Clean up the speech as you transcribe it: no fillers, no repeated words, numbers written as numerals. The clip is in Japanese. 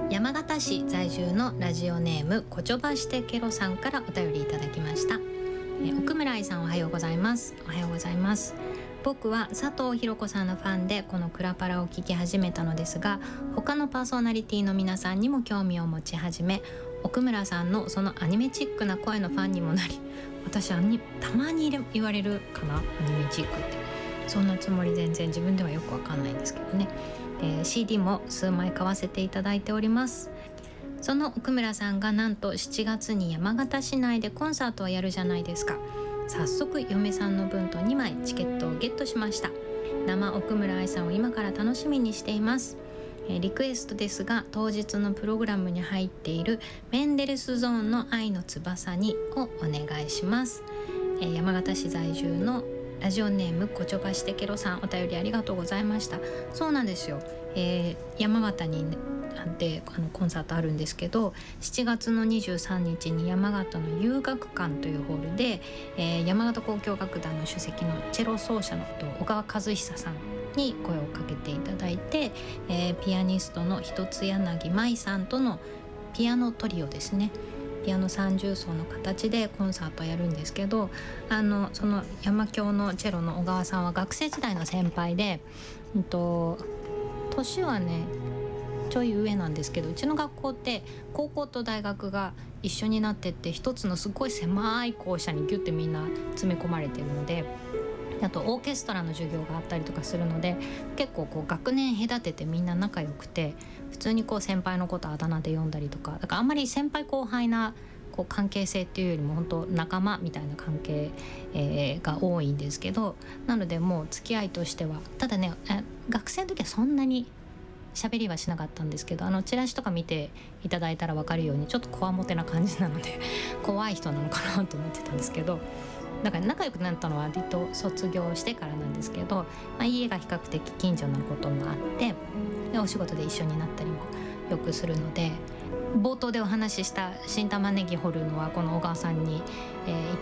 山形市在住のラジオネームこちょばしてケロさんからお便りいただきました。奥村愛さん、おはようございます。おはようございます。僕は佐藤ひろ子さんのファンでこのクラパラを聞き始めたのですが、他のパーソナリティの皆さんにも興味を持ち始め、奥村さんのそのアニメチックな声のファンにもなり、私はたまに言われるかな、アニメチックって。そんなつもり全然自分ではよくわかんないんですけどね。CD も数枚買わせていただいております。その奥村さんがなんと7月に山形市内でコンサートをやるじゃないですか。早速嫁さんの分と2枚チケットをゲットしました。生奥村愛さんを今から楽しみにしています。リクエストですが、当日のプログラムに入っているメンデルスゾーンの愛の翼にをお願いします。山形市在住のラジオネームこちょばしてケロさん、お便りありがとうございました。そうなんですよ、山形にでコンサートあるんですけど、7月の23日に山形の遊学館というホールで、山形交響楽団の首席のチェロ奏者の小川和久さんに声をかけていただいて、ピアニストの一つ柳舞さんとのピアノトリオですね、ピアノ三重奏の形でコンサートをやるんですけど、その山響のチェロの小川さんは学生時代の先輩で、年はねちょい上なんですけど、うちの学校って高校と大学が一緒になってって一つのすごい狭い校舎にギュッてみんな詰め込まれてるので、あとオーケストラの授業があったりとかするので、結構こう学年隔ててみんな仲良くて、普通にこう先輩のことあだ名で呼んだりとか、だからあんまり先輩後輩なこう関係性っていうよりも本当仲間みたいな関係、が多いんですけど、なのでもう付き合いとしては、ただね、学生の時はそんなに喋りはしなかったんですけど、チラシとか見ていただいたら分かるようにちょっとこわもてな感じなので怖い人なのかなと思ってたんですけど、だから仲良くなったのは割と卒業してからなんですけど、家が比較的近所なこともあって、でお仕事で一緒になったりもよくするので、冒頭でお話しした新玉ねぎ掘るのはこの小川さんに、